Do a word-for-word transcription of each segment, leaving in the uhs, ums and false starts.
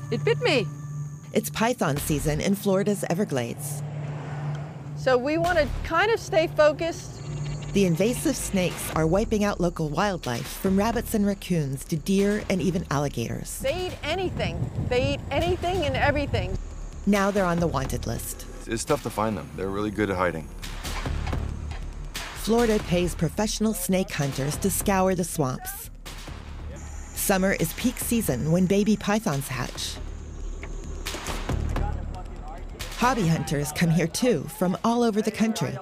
It bit me. It's python season in Florida's Everglades. So we want to kind of stay focused. The invasive snakes are wiping out local wildlife, from rabbits and raccoons to deer and even alligators. They eat anything. They eat anything and everything. Now they're on the wanted list. It's tough to find them. They're really good at hiding. Florida pays professional snake hunters to scour the swamps. Summer is peak season when baby pythons hatch. Hobby hunters come here too, from all over the country.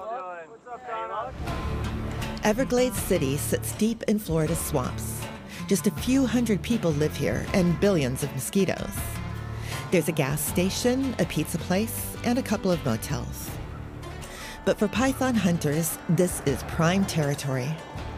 Everglades City sits deep in Florida's swamps. Just a few hundred people live here and billions of mosquitoes. There's a gas station, a pizza place, and a couple of motels. But for python hunters, this is prime territory.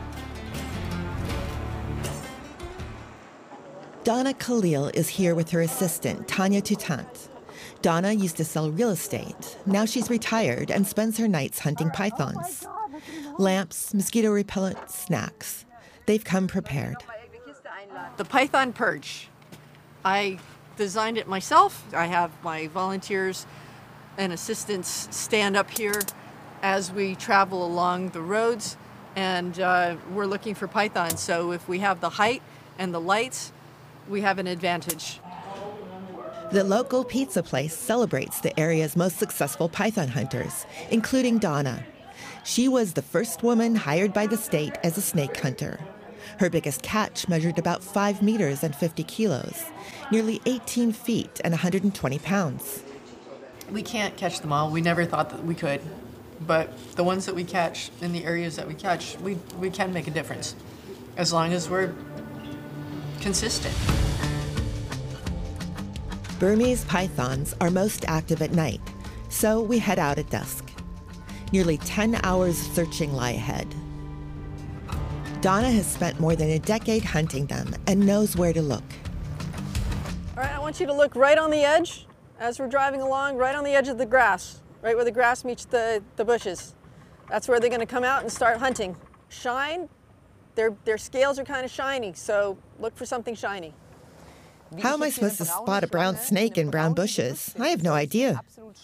Donna Khalil is here with her assistant, Tanya Toutant. Donna used to sell real estate. Now she's retired and spends her nights hunting pythons. Lamps, mosquito repellent, snacks. They've come prepared. The python perch. I designed it myself. I have my volunteers and assistants stand up here as we travel along the roads, and uh, we're looking for pythons. So if we have the height and the lights, we have an advantage. The local pizza place celebrates the area's most successful python hunters, including Donna. She was the first woman hired by the state as a snake hunter. Her biggest catch measured about five meters and fifty kilos, nearly eighteen feet and one hundred twenty pounds. We can't catch them all. We never thought that we could. But the ones that we catch in the areas that we catch, we, we can make a difference, as long as we're consistent. Burmese pythons are most active at night, so we head out at dusk. Nearly ten hours searching lie ahead. Donna has spent more than a decade hunting them and knows where to look. All right, I want you to look right on the edge as we're driving along, right on the edge of the grass, right where the grass meets the, the bushes. That's where they're going to come out and start hunting. Shine, their, their scales are kind of shiny, so look for something shiny. How am I supposed to spot a brown snake in brown bushes? I have no idea.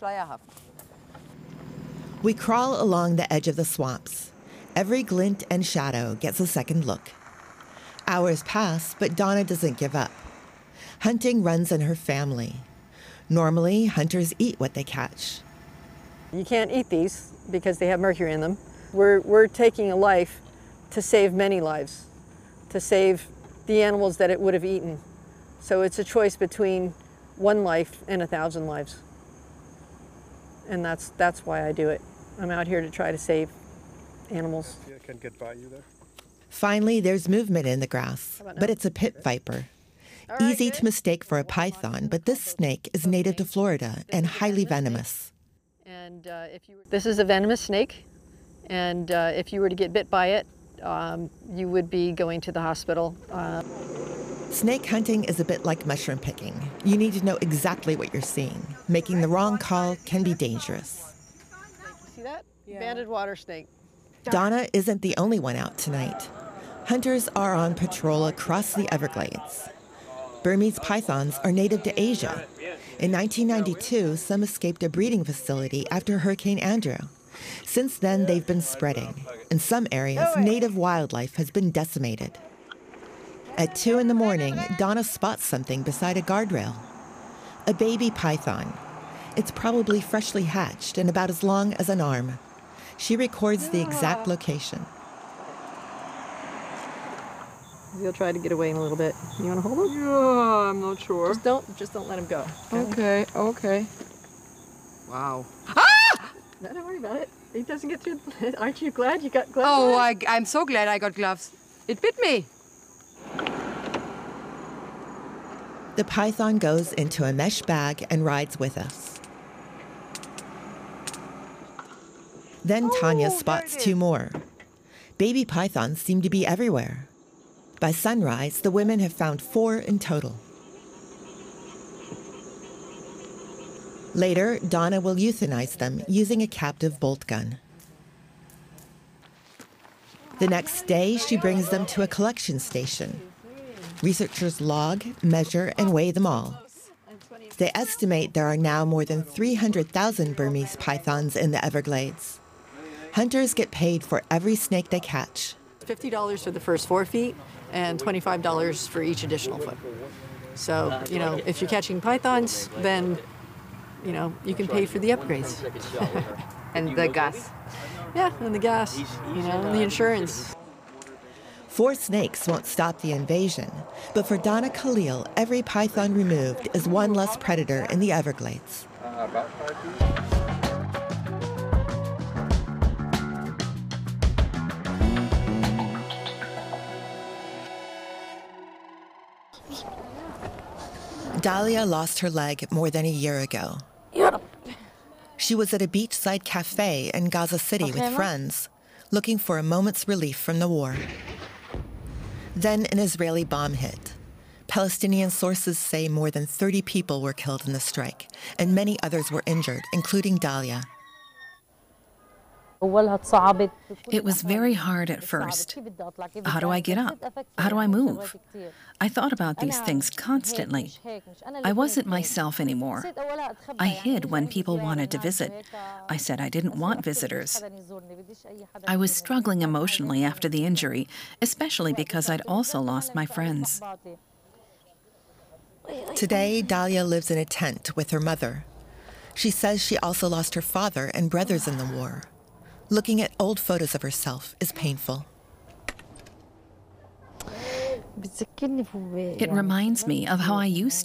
We crawl along the edge of the swamps. Every glint and shadow gets a second look. Hours pass, but Donna doesn't give up. Hunting runs in her family. Normally, hunters eat what they catch. You can't eat these because they have mercury in them. We're, we're taking a life to save many lives, to save the animals that it would have eaten. So it's a choice between one life and a thousand lives. And that's, that's why I do it. I'm out here to try to save animals. Yeah, can get by you there. Finally, there's movement in the grass, but it's a pit viper. Right, Easy good. to mistake for a python, but this snake is native to Florida and highly venomous. And uh, if you were, this is a venomous snake, and uh, if you were to get bit by it, um, you would be going to the hospital. Uh, Snake hunting is a bit like mushroom picking. You need to know exactly what you're seeing. Making the wrong call can be dangerous. See that? Yeah. Banded water snake. Donna isn't the only one out tonight. Hunters are on patrol across the Everglades. Burmese pythons are native to Asia. In nineteen ninety-two, some escaped a breeding facility after Hurricane Andrew. Since then, they've been spreading. In some areas, native wildlife has been decimated. At two in the morning, Donna spots something beside a guardrail. A baby python. It's probably freshly hatched and about as long as an arm. She records the exact location. He'll try to get away in a little bit. You want to hold him? Yeah, I'm not sure. Just don't, just don't let him go. Okay, okay. Wow. No, don't worry about it. He doesn't get through. Aren't you glad you got gloves? Oh, on? I, I'm so glad I got gloves. It bit me. The python goes into a mesh bag and rides with us. Then Tanya Oh, spots there it two is. more. Baby pythons seem to be everywhere. By sunrise, the women have found four in total. Later, Donna will euthanize them using a captive bolt gun. The next day, she brings them to a collection station. Researchers log, measure, and weigh them all. They estimate there are now more than three hundred thousand Burmese pythons in the Everglades. Hunters get paid for every snake they catch. fifty dollars for the first four feet and twenty-five dollars for each additional foot. So, you know, if you're catching pythons, then, you know, you can pay for the upgrades. And the gas. Yeah, and the gas, you know, and the insurance. Four snakes won't stop the invasion, but for Donna Khalil, every python removed is one less predator in the Everglades. Dahlia lost her leg more than a year ago. She was at a beachside cafe in Gaza City with friends, looking for a moment's relief from the war. Then an Israeli bomb hit. Palestinian sources say more than thirty people were killed in the strike, and many others were injured, including Dahlia. It was very hard at first. How do I get up? How do I move? I thought about these things constantly. I wasn't myself anymore. I hid when people wanted to visit. I said I didn't want visitors. I was struggling emotionally after the injury, especially because I'd also lost my friends. Today, Dahlia lives in a tent with her mother. She says she also lost her father and brothers in the war. Looking at old photos of herself is painful. It reminds me of how I used